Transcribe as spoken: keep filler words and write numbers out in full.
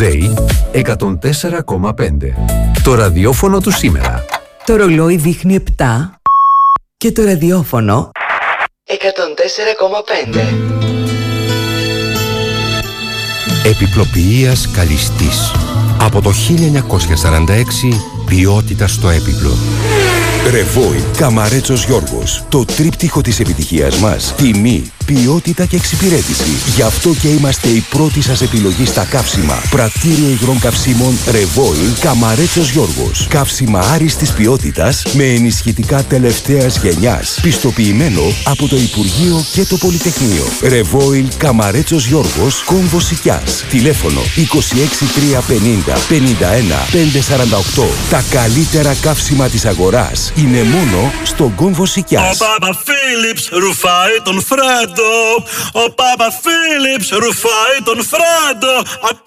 Today εκατόν τέσσερα κόμμα πέντε. Το ραδιόφωνο του σήμερα. Το ρολόι δείχνει επτά και το ραδιόφωνο εκατόν τέσσερα κόμμα πέντε. Επιπλοποιείας Καλιστής. Από το χίλια εννιακόσια σαράντα έξι, ποιότητα στο έπιπλο. Ρεβόιλ Καμαρέτσος Γιώργος. Το τρίπτυχο της επιτυχίας μας. Τιμή, ποιότητα και εξυπηρέτηση. Γι' αυτό και είμαστε η πρώτη σας επιλογή στα καύσιμα. Πρατήριο υγρών καυσίμων Ρεβόιλ Καμαρέτσος Γιώργος. Καύσιμα άριστης ποιότητας με ενισχυτικά τελευταίας γενιάς. Πιστοποιημένο από το Υπουργείο και το Πολυτεχνείο. Ρεβόιλ Καμαρέτσος Γιώργος, Κόμβο Σικιάς. Τηλέφωνο είκοσι έξι τριακόσια πενήντα πενήντα ένα πεντακόσια σαράντα οκτώ. Τα καλύτερα καύσιμα της αγοράς είναι μόνο στον Κόμβο Σικιάς. Ο Πάπα Φίλιπς ρουφάει τον Φρέντο. Ο Πάπα Φίλιπς ρουφάει τον Φρέντο.